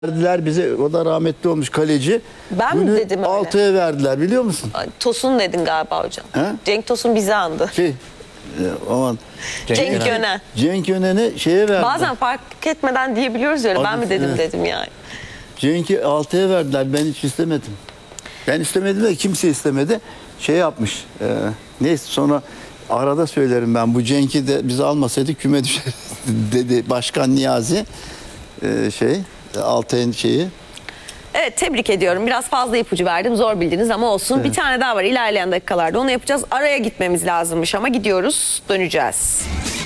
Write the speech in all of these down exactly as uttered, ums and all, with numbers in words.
verdiler bize, o da rahmetli olmuş kaleci. Ben mi Bunu dedim öyle? altıya verdiler biliyor musun? Tosun dedin galiba hocam. He? Cenk Tosun bizi andı. Şey, e, aman. Cenk Yönen. Cenk Yönen'e şeye verdiler. Bazen fark etmeden diyebiliyoruz öyle. Ben mi dedim Evet. dedim yani. Cenk'i altıya verdiler, ben hiç istemedim. Ben istemedim de kimse istemedi. Şey yapmış, e, neyse sonra arada söylerim ben, bu Cenk'i de biz almasaydık küme düşeriz dedi Başkan Niyazi. E, şey, Altay'ın şeyi. Evet, tebrik ediyorum. Biraz fazla ipucu verdim. Zor bildiniz ama olsun. Evet. Bir tane daha var ilerleyen dakikalarda. Onu yapacağız. Araya gitmemiz lazımmış ama gidiyoruz. Döneceğiz.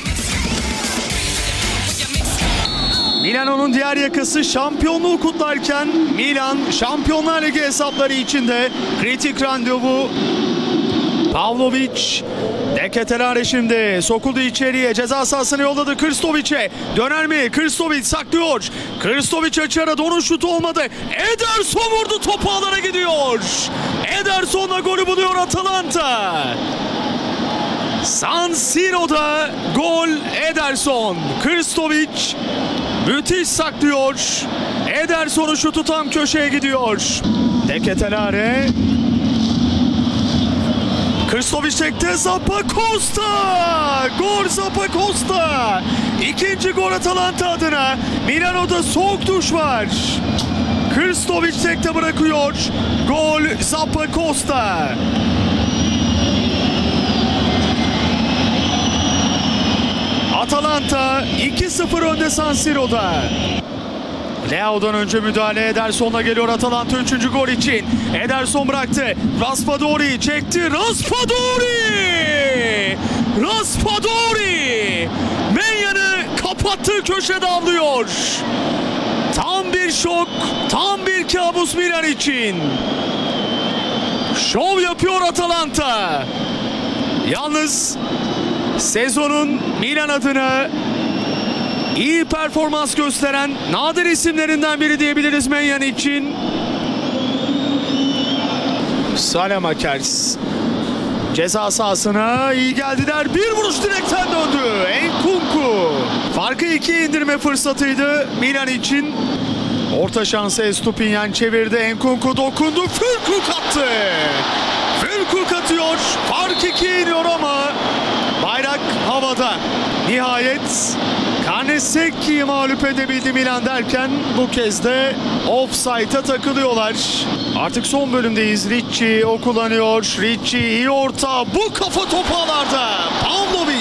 Milano'nun diğer yakası şampiyonluğu kutlarken Milan Şampiyonlar Ligi hesapları içinde kritik randevu. Pavlovic, De Ketelaere şimdi sokuldu içeriye, ceza sahasına yolladı Krstovic'e. Döner mi? Krstovic saklıyor. Krstovic açara, onun şutu olmadı. Ederson vurdu, topu alana gidiyor. Ederson'la golü buluyor Atalanta. San Siro'da gol Ederson. Krstovic müthiş saklıyor. Ederson'un şutu tam köşeye gidiyor. De Ketelaere. Krstovic çekti, Zappacosta! Gol Zappacosta! İkinci gol Atalanta adına. Milano'da soğuk duş var. Krstovic tekte bırakıyor. Gol Zappacosta. Atalanta iki sıfır önde San Siro'da. Leao'dan önce müdahale, Ederson'la geliyor Atalanta üçüncü gol için. Ederson bıraktı. Raspadori çekti. Raspadori! Raspadori! Menya'nı kapattığı köşede avlıyor. Tam bir şok, tam bir kabus Milan için. Şov yapıyor Atalanta. Yalnız sezonun Milan adına İyi performans gösteren nadir isimlerinden biri diyebiliriz Menyan için. Salamakers ceza sahasına iyi geldiler. Bir vuruş direkten döndü. Enkunku. Farkı ikiye indirme fırsatıydı Milan için. Orta şansı Estupinyan çevirdi. Enkunku dokundu. Füllkrug attı. Füllkrug atıyor. Fark ikiye iniyor ama bayrak havada. Nihayet Karnesekki'yi mağlup edebildi Milan derken bu kez de offside'a takılıyorlar. Artık son bölümdeyiz. Ricci o kullanıyor. Ricci iyi orta. Bu kafa topu ağlarda. Pavlovic.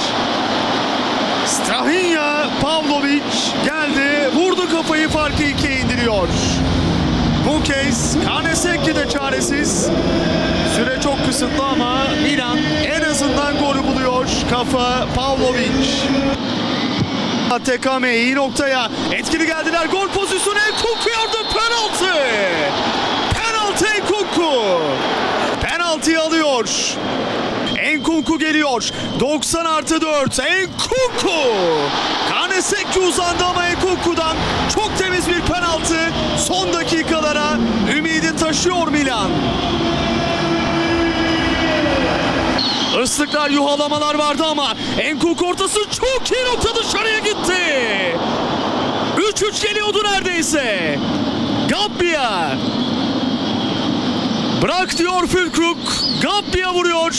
Strahinja Pavlovic geldi. Vurdu kafayı, farkı ikiye indiriyor. Bu kez Karnesekki de çaresiz. Süre çok kısıtlı ama Milan en azından golü buluyor. Kafa Pavlovic. Tekame iyi noktaya. Etkili geldiler. Gol pozisyonu. Enkunku yardı. Penaltı. Penaltı Enkunku. Penaltıyı alıyor. Enkunku geliyor. doksan artı dört. Enkunku. Karnesekki uzandı ama Enkunku'dan çok temiz bir penaltı. Son dakikalara ümidi taşıyor Milan. Islıklar, yuhalamalar vardı ama Enkunku ortası çok iyi nokta, dışarıya gitti. üç üç geliyordu neredeyse. Gabbia. Bırak diyor Füllkrug. Gabbia vuruyor.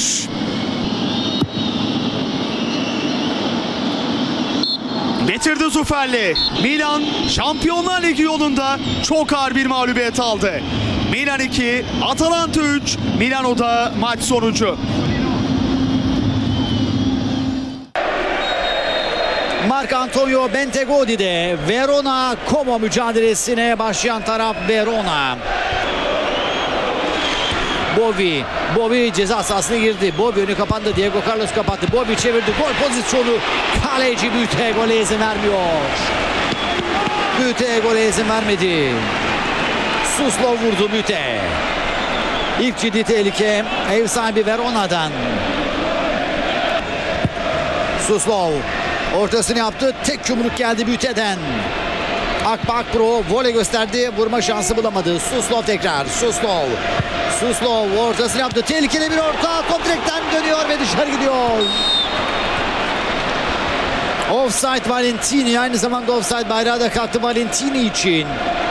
Bitirdi Zuferli. Milan Şampiyonlar Ligi yolunda çok ağır bir mağlubiyet aldı. Milan iki, Atalanta üç. Milano'da maç sonucu. Marcantonio Bentegodi'de Verona Como mücadelesine başlayan taraf Verona. Bovi, Bovi ceza sahasına girdi. Bovi önü kapandı. Diego Carlos kapattı. Bovi çevirdi. Gol pozisyonu. Kaleci Büte gole izin vermiyor. Büte gole izin vermedi. Suslov vurdu Büte. İlk ciddi tehlike ev sahibi Verona'dan. Suslov ortasını yaptı. Tek yumruk geldi Büte'den. Akbakpro voley gösterdi. Vurma şansı bulamadı. Suslov tekrar. Suslov. Suslov ortasını yaptı. Tehlikeli bir orta. Top direkten dönüyor ve dışarı gidiyor. Offside Valentini. Aynı zamanda offside bayrağı da kalktı Valentini için.